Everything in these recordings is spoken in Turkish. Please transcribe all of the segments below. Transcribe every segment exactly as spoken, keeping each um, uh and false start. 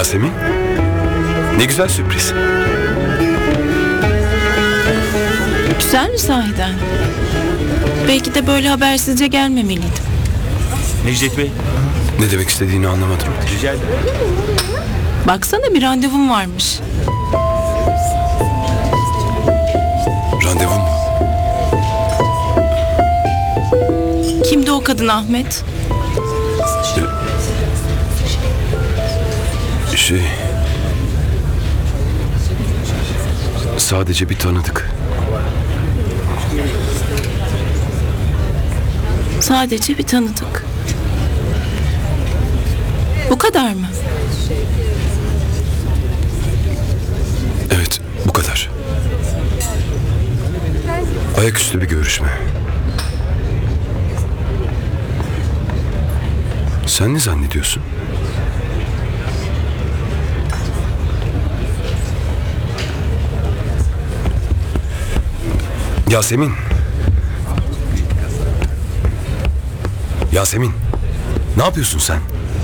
Yasemin, ne güzel sürpriz. Güzel mi sahiden? Belki de böyle habersizce gelmemeliydim. Necdet Bey, Ne demek istediğini anlamadım. rica ederim. Baksana bir randevum varmış. Randevum mu? Kimdi o kadın Ahmet? Şey... Sadece bir tanıdık. Sadece bir tanıdık. Bu kadar mı? Evet, bu kadar. Ayaküstü bir görüşme. Sen ne zannediyorsun? Yasemin. Yasemin. Ne yapıyorsun sen?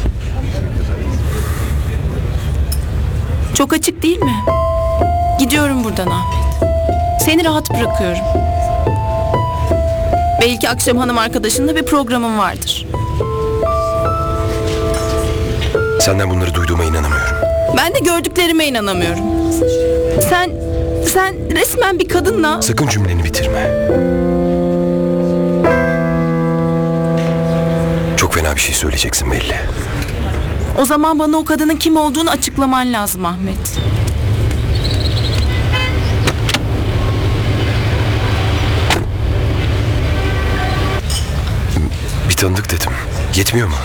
Çok açık değil mi? Gidiyorum buradan Ahmet. Seni rahat bırakıyorum. Belki akşam hanım arkadaşınla bir programın vardır. Senden bunları duyduğuma inanamıyorum. Ben de gördüklerime inanamıyorum. Sen, sen resmen bir kadınla... Sakın cümleni bitirme. Çok fena bir şey söyleyeceksin belli. O zaman bana o kadının kim olduğunu açıklaman lazım Ahmet. Bir tanıdık dedim. Yetmiyor mu?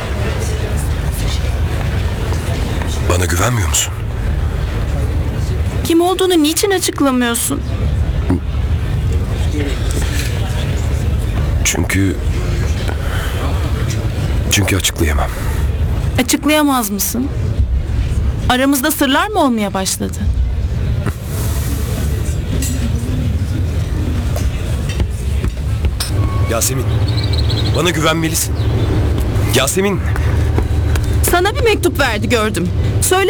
Bana güvenmiyor musun? Kim olduğunu niçin açıklamıyorsun? Çünkü... Çünkü açıklayamam. Açıklayamaz mısın? Aramızda sırlar mı olmaya başladı? Yasemin, bana güvenmelisin. Yasemin... Sana bir mektup verdi gördüm. Söyle.